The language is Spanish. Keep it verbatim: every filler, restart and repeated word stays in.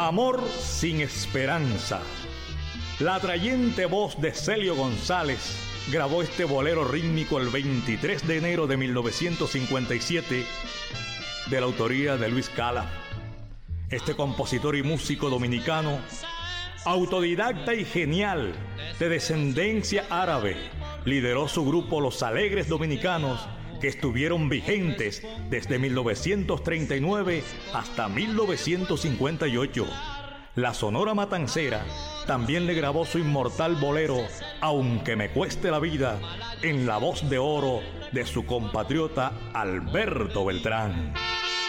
Amor sin esperanza. La atrayente voz de Celio González grabó este bolero rítmico el veintitrés de enero de mil novecientos cincuenta y siete, de la autoría de Luis Cala. Este compositor y músico dominicano, autodidacta y genial, de descendencia árabe, lideró su grupo Los Alegres Dominicanos, que estuvieron vigentes desde mil novecientos treinta y nueve hasta mil novecientos cincuenta y ocho. La Sonora Matancera también le grabó su inmortal bolero Aunque me cueste la vida, en la voz de oro de su compatriota Alberto Beltrán.